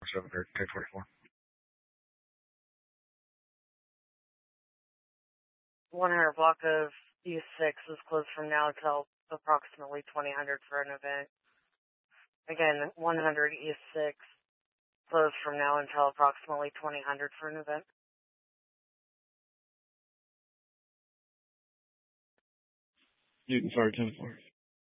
7:30, 10:24. 100 block of East 6 is closed from now until approximately 2000 for an event. Again, 100 East 6 closed from now until approximately 2000 for an event. Newton Fire 10-4.